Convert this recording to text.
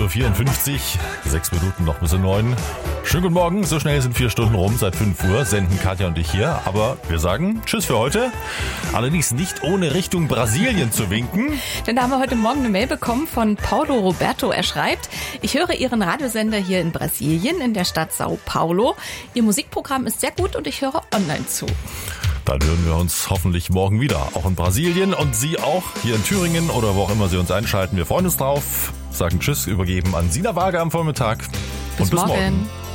8.54 Uhr, 6 Minuten noch bis 9. Schönen guten Morgen, so schnell sind 4 Stunden rum, seit 5 Uhr senden Katja und ich hier. Aber wir sagen Tschüss für heute, allerdings nicht ohne Richtung Brasilien zu winken. Denn da haben wir heute Morgen eine Mail bekommen von Paulo Roberto. Er schreibt, ich höre Ihren Radiosender hier in Brasilien, in der Stadt Sao Paulo. Ihr Musikprogramm ist sehr gut und ich höre online zu. Dann hören wir uns hoffentlich morgen wieder, auch in Brasilien und Sie auch hier in Thüringen oder wo auch immer Sie uns einschalten. Wir freuen uns drauf, sagen Tschüss, übergeben an Sina Waage am Vormittag und bis morgen.